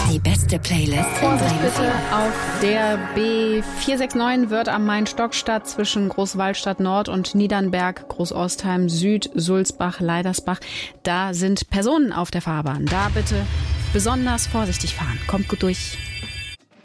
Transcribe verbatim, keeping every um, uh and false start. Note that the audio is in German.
Die beste Playlist. Vorsicht bitte auf der B vier sechs neun Wörth am Main-Stockstadt zwischen Großwallstadt Nord und Niedernberg, Großostheim Süd, Sulzbach, Leidersbach. Da sind Personen auf der Fahrbahn. Da bitte besonders vorsichtig fahren. Kommt gut durch.